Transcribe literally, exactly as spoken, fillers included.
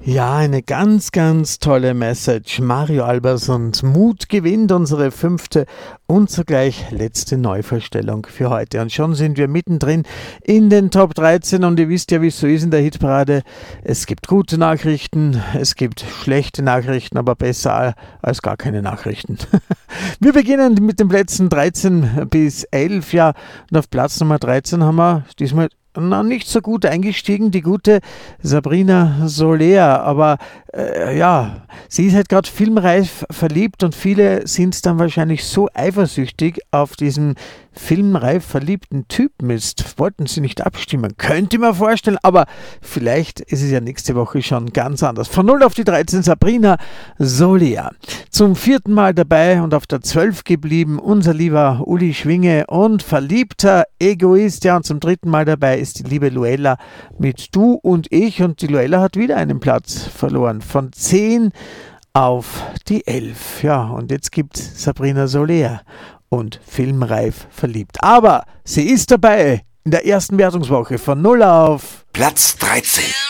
Ja, eine ganz, ganz tolle Message. Mario Albers und Mut gewinnt unsere fünfte und zugleich letzte Neuvorstellung für heute. Und schon sind wir mittendrin in den Top dreizehn und ihr wisst ja, wie es so ist in der Hitparade. Es gibt gute Nachrichten, es gibt schlechte Nachrichten, aber besser als gar keine Nachrichten. Wir beginnen mit den Plätzen dreizehn bis elf, ja, und auf Platz Nummer dreizehn haben wir diesmal na, nicht so gut eingestiegen, die gute Sabrina Soler, aber äh, ja, sie ist halt gerade filmreif verliebt und viele sind dann wahrscheinlich so eifersüchtig auf diesen filmreif verliebten Typen. Jetzt wollten sie nicht abstimmen, könnte ich mir vorstellen, aber vielleicht ist es ja nächste Woche schon ganz anders. Von null auf die dreizehn Sabrina Soler. Zum vierten Mal dabei und auf der zwölf geblieben unser lieber Uli Schwinge und verliebter Egoist. Ja, und zum dritten Mal dabei ist die liebe Luella mit Du und Ich und die Luella hat wieder einen Platz verloren. Von zehn auf die elf. Ja, und jetzt gibt Sabrina Soler und filmreif verliebt. Aber sie ist dabei in der ersten Wertungswoche von null auf Platz dreizehn.